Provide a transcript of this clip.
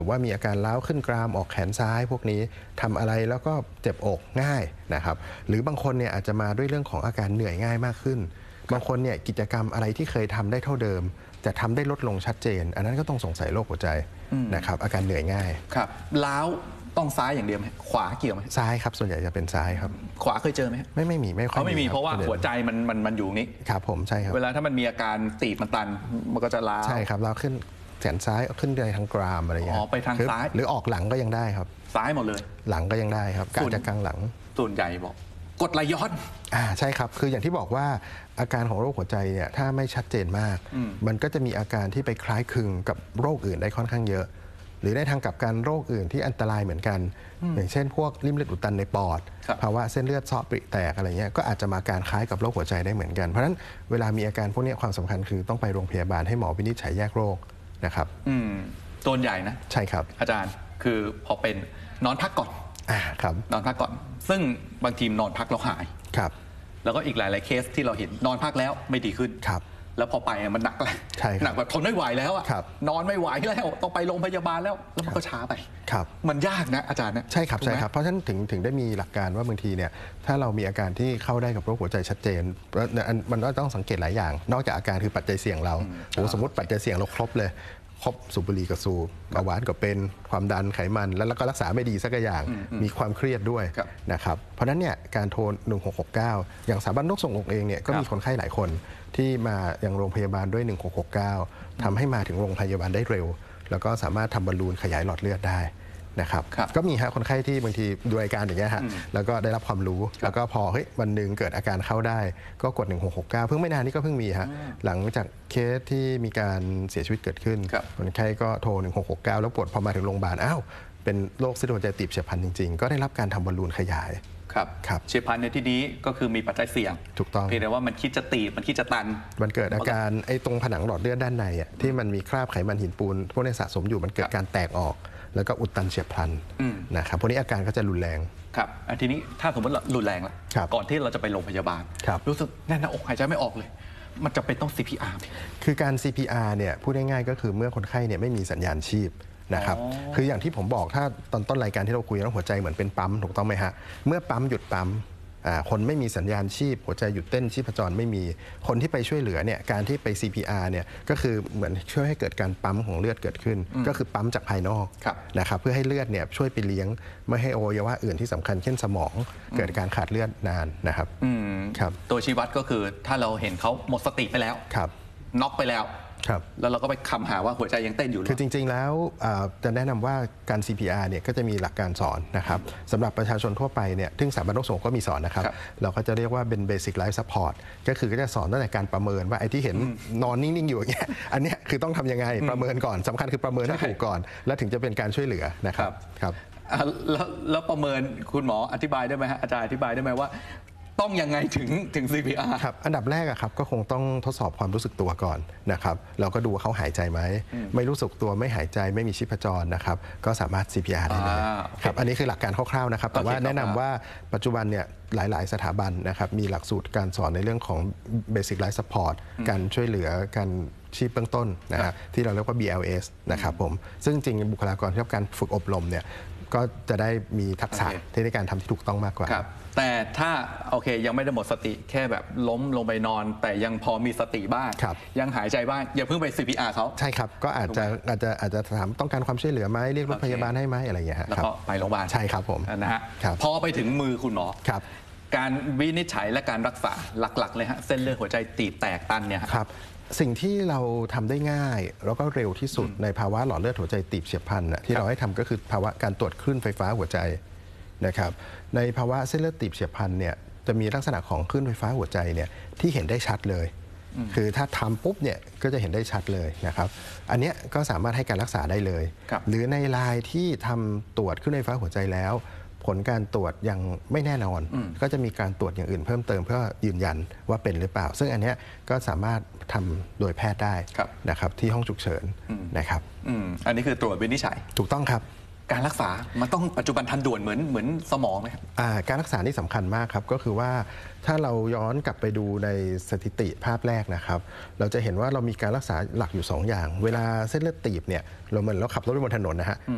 ว่ามีอาการล้าวขึ้นกรามออกแขนซ้ายพวกนี้ทำอะไรแล้วก็เจ็บอกง่ายนะครับหรือบางคนเนี่ยอาจจะมาด้วยเรื่องของอาการเหนื่อยง่ายมากขึ้นบางคนเนี่ยกิจกรรมอะไรที่เคยทำได้เท่าเดิมจะทำได้ลดลงชัดเจนอันนั้นก็ต้องสงสัยโรคหัวใจนะครับอาการเหนื่อยง่ายครับล้าวต้องซ้ายอย่างเดียวไหมขวาเกี่ยวไหมซ้ายครับส่วนใหญ่จะเป็นซ้ายครับขวาเคยเจอไหมไม่มีไม่ค่อยเขาไม่มีเพราะว่าหัวใจมันอยู่นี้ครับผมใช่ครับเวลาถ้ามันมีอาการตีบมันตันมันก็จะล้าวใช่ครับล้าวขึ้นแขนซ้ายขึ้นไปทางกรามอะไรอย่างเงี้ยไปทางซ้ายหรือออกหลังก็ยังได้ครับซ้ายหมดเลยหลังก็ยังได้ครับการจะกลางหลังส่วนใหญ่บอกกดไหลย้อนใช่ครับคืออย่างที่บอกว่าอาการของโรคหัวใจเนี่ยถ้าไม่ชัดเจนมากมันก็จะมีอาการที่ไปคล้ายคลึงกับโรคอื่นได้ค่อนข้างเยอะหรือในทางกลับกันโรคอื่นที่อันตรายเหมือนกันอย่างเช่นพวกริ่มเลือดอุดตันในปอดภาวะเส้นเลือดเซาะปริแตกอะไรเงี้ยก็อาจจะมาการคล้ายกับโรคหัวใจได้เหมือนกันเพราะฉะนั้นเวลามีอาการพวกนี้ความสำคัญคือต้องไปโรงพยาบาลให้หมอวินิจฉัยแยกโรคนะครับตัวใหญ่นะใช่ครับอาจารย์คือพอเป็นนอนพักก่อนครับนอนพักก่อนซึ่งบางทีนอนพักแล้วหายครับแล้วก็อีกหลายๆเคสที่เราเห็นนอนพักแล้วไม่ดีขึ้นครับแล้วพอไปมันหนักเลยหนักแบบทนไม่ไหวแล้วอ่ะนอนไม่ไหวแล้วต้องไปโรงพยาบาลแล้วมันก็ช้าไปมันยากนะอาจารย์นะใช่ครับใช่ครับเพราะฉะนั้นถึงได้มีหลักการว่าบางทีเนี่ยถ้าเรามีอาการที่เข้าได้กับโรคหัวใจชัดเจนมันก็ต้องสังเกตหลายอย่างนอกจากอาการคือปัจจัยเสี่ยงเราสมมติปัจจัยเสี่ยงเราครบเลยครบสูบบุหรี่ก็สูบเบาหวานก็เป็นความดันไขมันแล้วก็รักษาไม่ดีสักอย่างมีความเครียดด้วยนะครับเพราะฉะนั้นเนี่ยการโทร1669อย่างสถาบันโรคส่งอกเองเนี่ยก็มีคนไข้หลายคนที่มายังโรงพยาบาลด้วย1669ทำให้มาถึงโรงพยาบาลได้เร็วแล้วก็สามารถทำบอลลูนขยายหลอดเลือดได้นะครับก็มีคนไข้ที่บางทีดูรายการอย่างเงี้ยฮะแล้วก็ได้รับความรู้แล้วก็พอวันหนึ่งเกิดอาการเข้าได้ก็กด1669เพิ่งไม่นานนี้ก็เพิ่งมีฮะหลังจากเคสที่มีการเสียชีวิตเกิดขึ้นคนไข้ก็โทร1669แล้วปวดพอมาถึงโรงพยาบาลอ้าวเป็นโรคเส้นเลือดหัวใจตีบเฉียบพลันจริงๆก็ได้รับการทำบอลลูนขยายครับเฉียบพลันในที่นี้ก็คือมีปัจจัยเสี่ยงถูกต้องเพียงแต่ว่ามันคิดจะตีบมันคิดจะตันมันเกิดอาการตรงผนังหลอดเลือดด้านในที่มันมีคราบไขมันหินปูนพวกนี้สะสมอยู่มันเกิดการแตกออกแล้วก็อุดตันเฉียบพลันนะครับพวกนี้อาการก็จะรุนแรงครับทีนี้ถ้าสมมติรุนแรงแล้วก่อนที่เราจะไปโรงพยาบาลรู้สึกแน่นหน้าอกหายใจไม่ออกเลยมันจะเป็นต้อง CPR คือการ CPR เนี่ยพูดง่ายๆก็คือเมื่อคนไข้เนี่ยไม่มีสัญญาณชีพนะครับคืออย่างที่ผมบอกถ้าตอนต้นรายการที่เราคุยแล้วหัวใจเหมือนเป็นปั๊มถูกต้องไหมฮะเมื่อปั๊มหยุดปั๊มคนไม่มีสัญญาณชีพหัวใจหยุดเต้นชีพจรไม่มีคนที่ไปช่วยเหลือเนี่ยการที่ไป CPR เนี่ยก็คือเหมือนช่วยให้เกิดการปั๊มของเลือดเกิดขึ้นก็คือปั๊มจากภายนอกนะครับเพื่อให้เลือดเนี่ยช่วยไปเลี้ยงไม่ให้อวัยวะอื่นที่สำคัญเช่นสมองเกิดการขาดเลือดนานนะครับตัวชี้วัดก็คือถ้าเราเห็นเขาหมดสติไปแล้วน็อกไปแล้วแล้วเราก็ไปคำหาว่าหัวใจยังเต้นอยู่คือจริงๆแล้วจะแนะนำว่าการ CPR เนี่ยก็จะมีหลักการสอนนะครับสำหรับประชาชนทั่วไปเนี่ยซึ่งสถาบันโรคส่งก็มีสอนนะครับเราก็จะเรียกว่าเป็น Basic Life Support ก็คือก็จะสอนตั้งแต่การประเมินว่าไอ้ที่เห็นนอนนิ่งๆอยู่อย่างเงี้ยอันนี้คือต้องทำยังไงประเมินก่อนสำคัญคือประเมินให้ถูกก่อนแล้วถึงจะเป็นการช่วยเหลือนะครับแล้วประเมินคุณหมออธิบายได้ไหมฮะอาจารย์อธิบายได้ไหมว่าต้องยังไงถึง CPR ครับอันดับแรกครับก็คงต้องทดสอบความรู้สึกตัวก่อนนะครับเราก็ดูว่าเขาหายใจไหมไม่รู้สึกตัวไม่หายใจไม่มีชีพจรนะครับก็สามารถ CPR ได้เลยครับอันนี้คือหลักการคร่าวๆนะครับแต่ว่าแนะนำว่าปัจจุบันเนี่ยหลายๆสถาบันนะครับมีหลักสูตรการสอนในเรื่องของ Basic Life Support การช่วยเหลือการชีพเบื้องต้นนะฮะที่เราเรียกว่า BLS นะครับผมซึ่งจริงบุคลากรที่รับการฝึกอบรมเนี่ยก็จะได้มีทักษะในการทำที่ถูกต้องมากกว่าแต่ถ้าโอเคยังไม่ได้หมดสติแค่แบบล้มลงไปนอนแต่ยังพอมีสติบ้างยังหายใจบ้างอย่าเพิ่งไป CPR เขาใช่ครับก็อาจจะถามต้องการความช่วยเหลือไหมเรียกรถพยาบาลให้ไหมอะไรอย่างเงี้ยแล้วก็ไปโรงพยาบาลใช่ครับผมนะฮะพอไปถึงมือคุณหมอการวินิจฉัยและการรักษาหลักๆเลยฮะเส้นเลือดหัวใจตีบแตกตันเนี่ยครับสิ่งที่เราทำได้ง่ายแล้วก็เร็วที่สุดในภาวะหลอดเลือดหัวใจตีบเฉียบพลันที่เราให้ทำก็คือภาวะการตรวจคลื่นไฟฟ้าหัวใจนะครับในภาวะเส้นเลือดตีบเฉียบพลันเนี่ยจะมีลักษณะของคลื่นไฟฟ้าหัวใจเนี่ยที่เห็นได้ชัดเลยคือถ้าทำปุ๊บเนี่ยก็จะเห็นได้ชัดเลยนะครับอันนี้ก็สามารถให้การรักษาได้เลยหรือในรายที่ทำตรวจคลื่นไฟฟ้าหัวใจแล้วผลการตรวจยังไม่แน่นอนก็จะมีการตรวจอย่างอื่นเพิ่มเติมเพื่อยืนยันว่าเป็นหรือเปล่าซึ่งอันนี้ก็สามารถทำโดยแพทย์ได้นะครับที่ห้องฉุกเฉินนะครับอันนี้คือตรวจวินิจฉัยถูกต้องครับการรักษามันต้องปัจจุบันทันด่วนเหมือนสมองไหมครับการรักษานี่สำคัญมากครับก็คือว่าถ้าเราย้อนกลับไปดูในสถิติภาพแรกนะครับเราจะเห็นว่าเรามีการรักษาหลักอยู่2อย่างเวลาเส้นเลือดตีบเนี่ยเราเหมือนเราขับรถบนถนนนะฮะ